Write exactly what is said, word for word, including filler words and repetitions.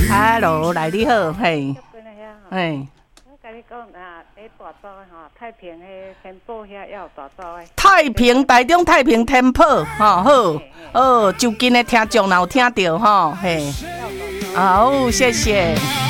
Hello， 来你好，嘿，嘿。 我跟你讲啊，喺大洲吼，太平迄天宝遐也有大洲诶。 太平台中太平天宝，吼好，哦，就近的听众若有听到吼，嘿，好，谢谢。